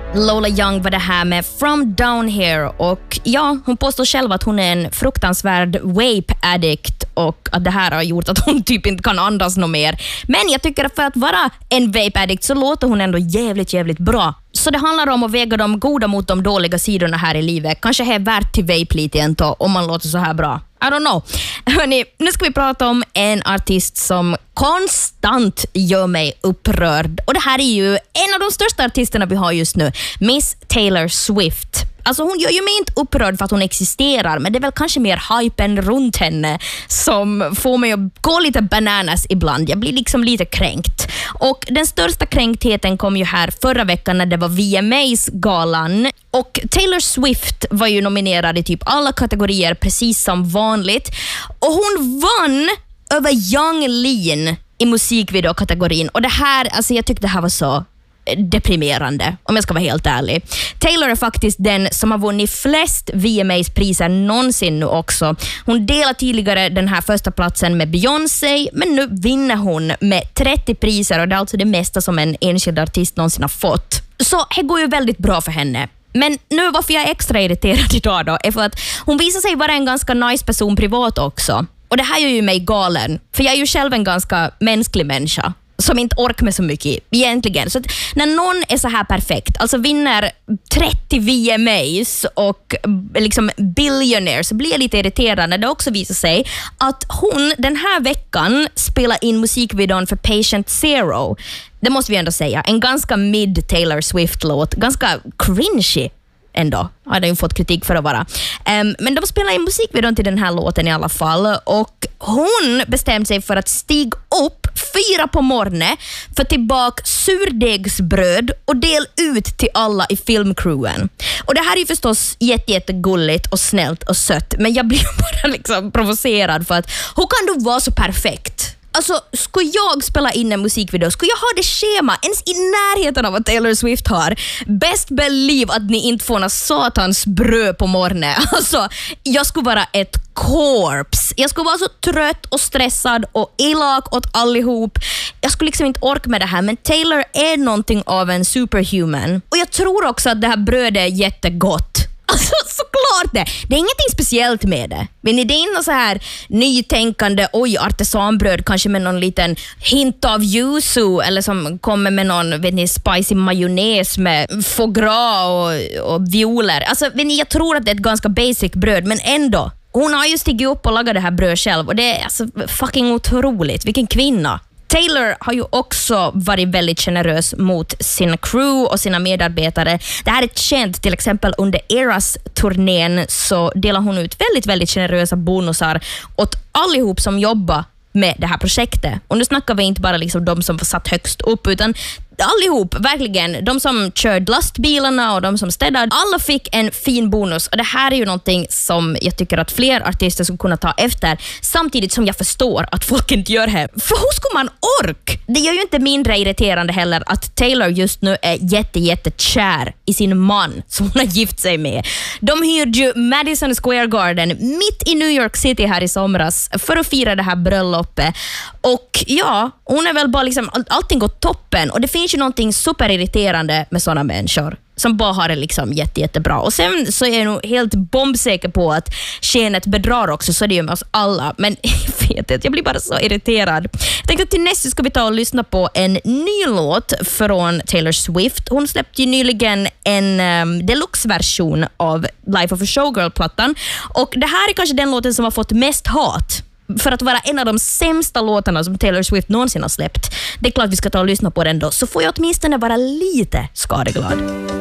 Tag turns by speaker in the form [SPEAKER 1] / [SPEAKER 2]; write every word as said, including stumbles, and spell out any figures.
[SPEAKER 1] Lola Young var det här med From Down Here, och ja, hon påstår själv att hon är en fruktansvärd vape addict och att det här har gjort att hon typ inte kan andas något mer. Men jag tycker att för att vara en vape addict så låter hon ändå jävligt, jävligt bra. Så det handlar om att väga de goda mot de dåliga sidorna här i livet. Kanske är värt till vape lite igen då, om man låter så här bra. I don't know. Hörrni, nu ska vi prata om en artist som konstant gör mig upprörd. Och det här är ju en av de största artisterna vi har just nu. Miss Taylor Swift. Alltså hon gör ju mig inte upprörd för att hon existerar, men det är väl kanske mer hypen runt henne som får mig att gå lite bananas ibland. Jag blir liksom lite kränkt. Och den största kränktheten kom ju här förra veckan när det var V M As-galan. Och Taylor Swift var ju nominerad i typ alla kategorier precis som vanligt. Och hon vann över Young Lean i musikvideokategorin. Och det här, alltså jag tyckte det här var så deprimerande, om jag ska vara helt ärlig. Taylor är faktiskt den som har vunnit flest V M As-priser någonsin nu också. Hon delar tidigare den här första platsen med Beyoncé, men nu vinner hon med trettio priser, och det är alltså det mesta som en enskild artist någonsin har fått. Så det går ju väldigt bra för henne. Men nu varför jag är extra irriterad idag då är för att hon visar sig vara en ganska nice person privat också. Och det här gör ju mig galen, för jag är ju själv en ganska mänsklig människa som inte orkar med så mycket egentligen. Så att när någon är så här perfekt, alltså vinner trettio V M As och liksom billionaire, så blir jag lite irriterad när det också visar sig att hon den här veckan spelar in musikvideon för Patient Zero. Det måste vi ändå säga. En ganska mid Taylor Swift-låt. Ganska cringy ändå. Jag hade ju fått kritik för att vara. Um, men de spelar in musikvideon till den här låten i alla fall. Och hon bestämde sig för att stiga upp fyra på morgonen för att tillbaka surdegsbröd och del ut till alla i filmcrewen. Och det här är ju förstås jätte, jättegulligt och snällt och sött. Men jag blir bara liksom provocerad för att hur kan du vara så perfekt? Alltså, ska jag spela in en musikvideo? Ska jag ha det schema ens i närheten av vad Taylor Swift har? Best believe att ni inte får några satans bröd på morgonen. Alltså, jag skulle vara ett corpse. Jag skulle vara så trött och stressad och elak åt allihop. Jag skulle liksom inte orka med det här. Men Taylor är någonting av en superhuman. Och jag tror också att det här brödet är jättegott. Alltså såklart det. Det är ingenting speciellt med det. Men det är inte så här nytänkande, oj, artesanbröd kanske med någon liten hint av yuzu, eller som kommer med någon, vet ni, spicy majonnäs med foie gras och, och violer. Alltså, vet ni, jag tror att det är ett ganska basic bröd, men ändå. Hon har ju stigit upp och lagat det här bröd själv, och det är alltså fucking otroligt. Vilken kvinna. Taylor har ju också varit väldigt generös mot sina crew och sina medarbetare. Det här är känt, till exempel under Eras-turnén så delar hon ut väldigt, väldigt generösa bonusar åt allihop som jobbar med det här projektet. Och nu snackar vi inte bara liksom de som var satt högst upp, utan allihop, verkligen. De som körde lastbilarna och de som städade, alla fick en fin bonus. Och det här är ju någonting som jag tycker att fler artister skulle kunna ta efter, samtidigt som jag förstår att folk inte gör det. För hur skulle man ork? Det gör ju inte mindre irriterande heller att Taylor just nu är jätte, jätte kär i sin man som hon har gift sig med. De hyrde ju Madison Square Garden mitt i New York City här i somras för att fira det här bröllopet. Och ja, hon är väl bara liksom, allting går toppen. Och det finns ju någonting superirriterande med sådana människor som bara har det liksom jätte, jättebra. Och sen så är jag nog helt bombsäker på att skenet bedrar också, så det är ju med oss alla. Men jag vet inte, jag blir bara så irriterad. Jag tänkte att till nästa ska vi ta och lyssna på en ny låt från Taylor Swift. Hon släppte ju nyligen en um, deluxe-version av Life of a Showgirl-plattan. Och det här är kanske den låten som har fått mest hat för att vara en av de sämsta låtarna som Taylor Swift någonsin har släppt. Det är klart vi ska ta och lyssna på den då, så får jag åtminstone vara lite skadeglad.